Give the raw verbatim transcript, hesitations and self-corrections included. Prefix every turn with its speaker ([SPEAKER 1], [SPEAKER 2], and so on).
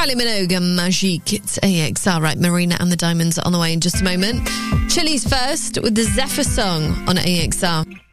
[SPEAKER 1] Kylie Minogue and Magique. It's A X R. Right, Marina and the Diamonds are on the way in just a moment. Chili's first with the Zephyr song on A X R.